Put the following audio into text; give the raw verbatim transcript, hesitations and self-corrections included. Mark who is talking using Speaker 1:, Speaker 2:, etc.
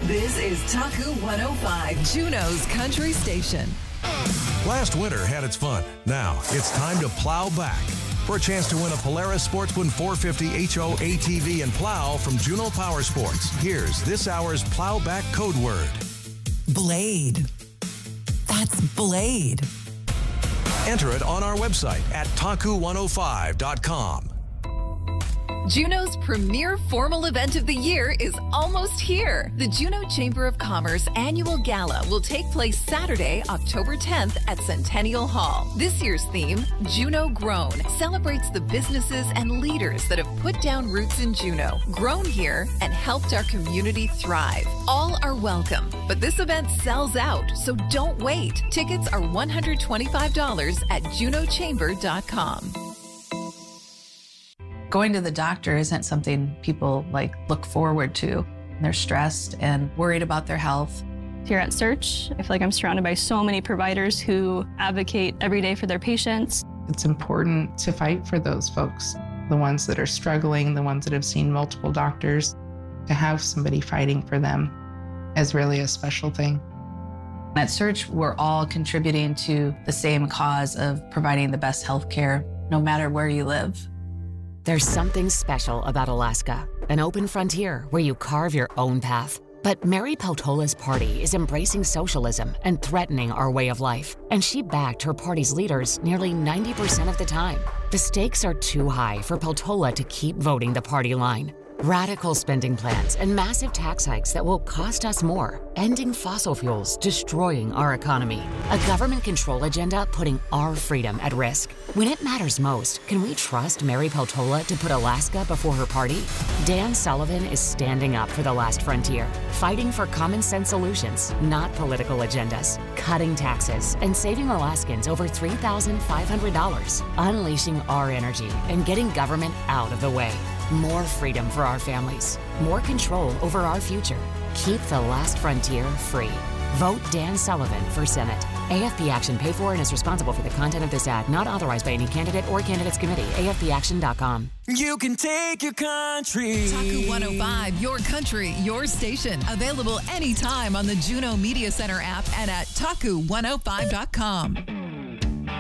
Speaker 1: This is Taku one oh five, Juneau's country station.
Speaker 2: Last winter had its fun. Now it's time to plow back. For a chance to win a Polaris Sportsman four fifty H O A T V and plow from Juneau Power Sports, here's this hour's plow back code word.
Speaker 3: Blade. That's Blade.
Speaker 2: Enter it on our website at taku one oh five dot com.
Speaker 1: Juneau's premier formal event of the year is almost here. The Juneau Chamber of Commerce annual gala will take place Saturday, October tenth at Centennial Hall. This year's theme, Juneau Grown, celebrates the businesses and leaders that have put down roots in Juneau, grown here, and helped our community thrive. All are welcome, but this event sells out, so don't wait. Tickets are one hundred twenty-five dollars at juneau chamber dot com.
Speaker 4: Going to the doctor isn't something people like look forward to. They're stressed and worried about their health.
Speaker 5: Here at Search, I feel like I'm surrounded by so many providers who advocate every day for their patients.
Speaker 6: It's important to fight for those folks, the ones that are struggling, the ones that have seen multiple doctors. To have somebody fighting for them is really a special thing.
Speaker 4: At Search, we're all contributing to the same cause of providing the best health care, no matter where you live.
Speaker 7: There's something special about Alaska, an open frontier where you carve your own path. But Mary Peltola's party is embracing socialism and threatening our way of life. And she backed her party's leaders nearly ninety percent of the time. The stakes are too high for Peltola to keep voting the party line. Radical spending plans and massive tax hikes that will cost us more, ending fossil fuels, destroying our economy. A government control agenda putting our freedom at risk. When it matters most, can we trust Mary Peltola to put Alaska before her party? Dan Sullivan is standing up for the last frontier, fighting for common sense solutions, not political agendas, cutting taxes and saving Alaskans over three thousand five hundred dollars, unleashing our energy and getting government out of the way. More freedom for our families, more control over our future. Keep the last frontier free. Vote Dan Sullivan for Senate. A F P Action paid for and is responsible for the content of this ad, not authorized by any candidate or candidates committee. A F P action dot com.
Speaker 3: You can take your country.
Speaker 1: Taku one oh five, your country, your station. Available anytime on the Juneau Media Center app and at taku one oh five dot com.